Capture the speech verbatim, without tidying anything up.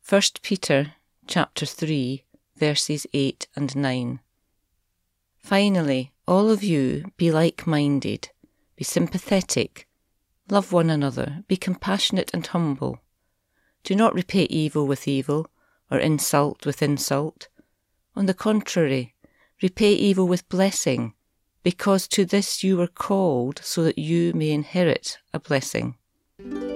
First Peter chapter three, verses eight and nine. Finally, all of you be like-minded, be sympathetic, love one another, be compassionate and humble. Do not repay evil with evil, or insult with insult. On the contrary, repay evil with blessing, because to this you were called, so that you may inherit a blessing.